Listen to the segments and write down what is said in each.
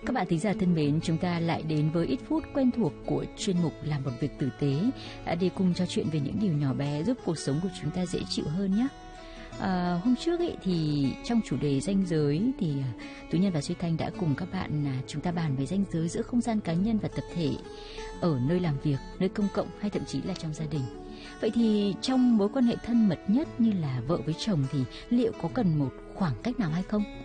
Các bạn thính giả thân mến, chúng ta lại đến với ít phút quen thuộc của chuyên mục Làm một việc tử tế để cùng trò chuyện về những điều nhỏ bé giúp cuộc sống của chúng ta dễ chịu hơn nhé. Hôm trước thì trong chủ đề ranh giới thì Tú Nhân và Duy Thanh đã cùng các bạn chúng ta bàn về ranh giới giữa không gian cá nhân và tập thể ở nơi làm việc, nơi công cộng hay thậm chí là trong gia đình. Vậy thì trong mối quan hệ thân mật nhất như là vợ với chồng thì liệu có cần một khoảng cách nào hay không?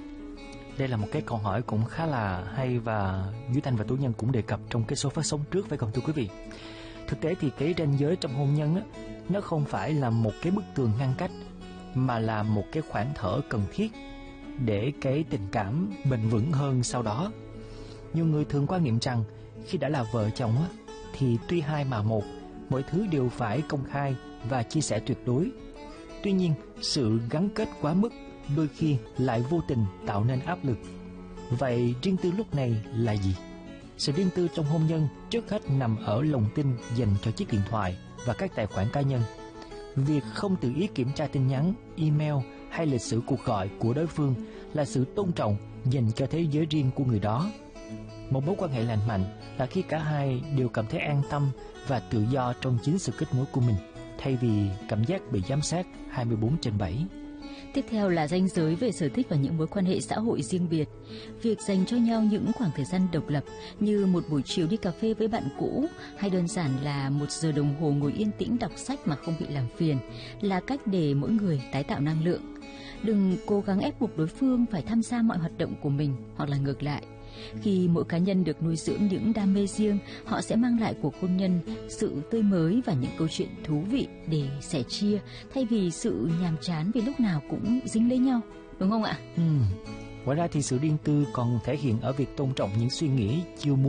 Đây là một cái câu hỏi cũng khá là hay và Duy Thanh và Tú Nhân cũng đề cập trong cái số phát sóng trước, phải không thưa quý vị? Thực tế thì cái ranh giới trong hôn nhân á, nó không phải là một cái bức tường ngăn cách, mà là một cái khoảng thở cần thiết để cái tình cảm bền vững hơn sau đó. Nhiều người thường quan niệm rằng khi đã là vợ chồng á, thì tuy hai mà một, mọi thứ đều phải công khai và chia sẻ tuyệt đối. Tuy nhiên, sự gắn kết quá mức đôi khi lại vô tình tạo nên áp lực. Vậy riêng tư lúc này là gì? Sự riêng tư trong hôn nhân trước hết nằm ở lòng tin dành cho chiếc điện thoại và các tài khoản cá nhân. Việc không tự ý kiểm tra tin nhắn, email hay lịch sử cuộc gọi của đối phương là sự tôn trọng dành cho thế giới riêng của người đó. Một mối quan hệ lành mạnh là khi cả hai đều cảm thấy an tâm và tự do trong chính sự kết nối của mình, thay vì cảm giác bị giám sát 24/7. Tiếp theo là ranh giới về sở thích và những mối quan hệ xã hội riêng biệt. Việc dành cho nhau những khoảng thời gian độc lập như một buổi chiều đi cà phê với bạn cũ hay đơn giản là 1 giờ đồng hồ ngồi yên tĩnh đọc sách mà không bị làm phiền là cách để mỗi người tái tạo năng lượng. Đừng cố gắng ép buộc đối phương phải tham gia mọi hoạt động của mình hoặc là ngược lại. Khi mỗi cá nhân được nuôi dưỡng những đam mê riêng, họ sẽ mang lại cuộc hôn nhân sự tươi mới và những câu chuyện thú vị để sẻ chia, thay vì sự nhàm chán vì lúc nào cũng dính lấy nhau, đúng không ạ? Ngoài ra thì sự riêng tư còn thể hiện ở việc tôn trọng những suy nghĩ, chiêu muốn